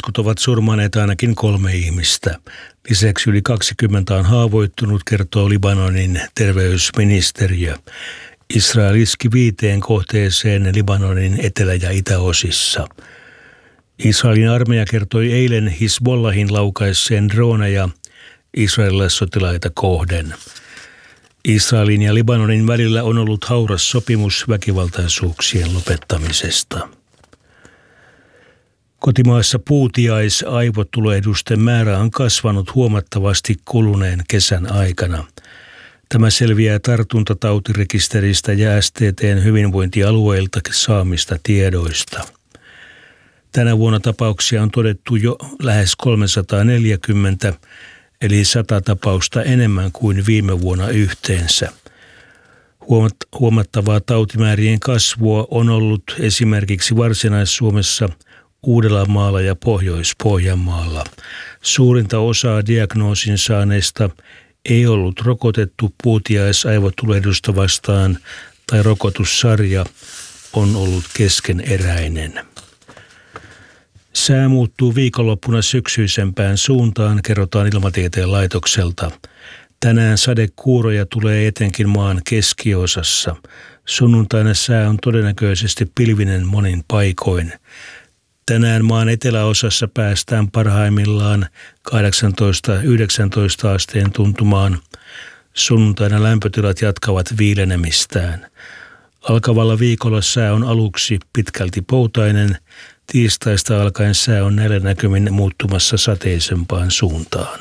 iskut ovat surmanneet ainakin 3 ihmistä. Lisäksi yli 20 on haavoittunut, kertoo Libanonin terveysministeriö. Israel iski 5 kohteeseen Libanonin etelä- ja itäosissa. Israelin armeija kertoi eilen Hizbollahin laukaisseen droneja israelilaissotilaita kohden. Israelin ja Libanonin välillä on ollut hauras sopimus väkivaltaisuuksien lopettamisesta. Kotimaassa puutiais-aivotulehdusten määrä on kasvanut huomattavasti kuluneen kesän aikana. Tämä selviää tartuntatautirekisteristä ja STT:n hyvinvointialueilta saamista tiedoista. Tänä vuonna tapauksia on todettu jo lähes 340, eli 100 tapausta enemmän kuin viime vuonna yhteensä. Huomattavaa tautimäärien kasvua on ollut esimerkiksi Varsinais-Suomessa, Uudellamaalla ja Pohjois-Pohjanmaalla. Suurinta osaa diagnoosin saaneista ei ollut rokotettu puutiais-aivotulehdusta vastaan tai rokotussarja on ollut keskeneräinen. Sää muuttuu viikonloppuna syksyisempään suuntaan, kerrotaan Ilmatieteen laitokselta. Tänään sadekuuroja tulee etenkin maan keskiosassa. Sunnuntaina sää on todennäköisesti pilvinen monin paikoin. Tänään maan eteläosassa päästään parhaimmillaan 18-19 asteen tuntumaan. Sunnuntaina lämpötilat jatkavat viilenemistään. Alkavalla viikolla sää on aluksi pitkälti poutainen. Tiistaista alkaen sää on näillä näkymin muuttumassa sateisempaan suuntaan.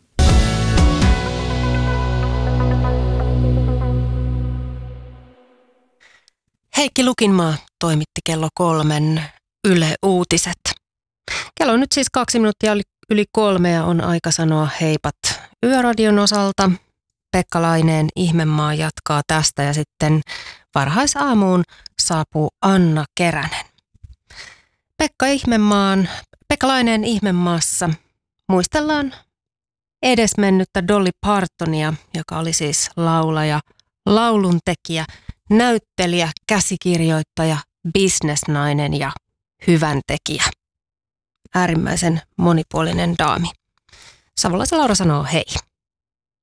Heikki Lukinmaa toimitti kello 3 Yle Uutiset. Kello on nyt siis 2 minuuttia yli 3 ja on aika sanoa heipat Yöradion osalta. Pekka Laineen Ihmemaa jatkaa tästä ja sitten varhaisaamuun saapuu Anna Keränen. Pekka Laineen Ihmemaassa muistellaan edesmennyttä Dolly Partonia, joka oli siis laulaja, lauluntekijä, näyttelijä, käsikirjoittaja, bisnesnainen ja hyväntekijä. Äärimmäisen monipuolinen daami. Savolaisen Laura sanoo hei.